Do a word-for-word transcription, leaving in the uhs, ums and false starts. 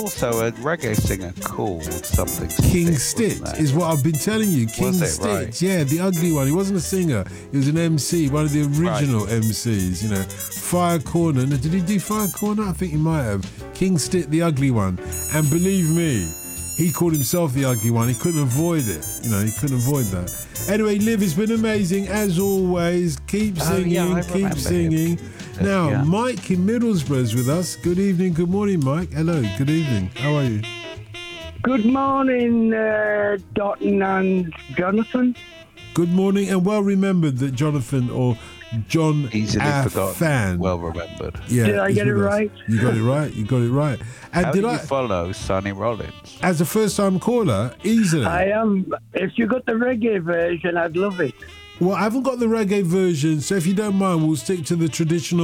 also a reggae singer called something. King Stitt, Stitt is what I've been telling you. King Was it? Stitt, Right. yeah, the ugly one. He wasn't a singer. He was an M C, one of the original M Cs. You know, Fire Corner. Now, did he do Fire Corner? I think he might have. King Stitt, the ugly one. And believe me, he called himself the ugly one. He couldn't avoid it. You know, he couldn't avoid that. Anyway, Liv, it's been amazing as always. Keep Oh, singing, yeah, I keep remember singing. him. Now, Yeah. Mike in Middlesbrough is with us. Good evening, good morning, Mike. Hello, good evening. How are you? Good morning, uh, Dotton and Jonathan. Good morning, and well remembered that Jonathan or John Easily a forgotten. fan. Well remembered. Yeah, Did I is get it with us. right? You got it right. You got it right. And How did do I, you follow Sonny Rollins? as a first-time caller, easily? I am. If you got the reggae version, I'd love it. Well, I haven't got the reggae version, so if you don't mind, we'll stick to the traditional.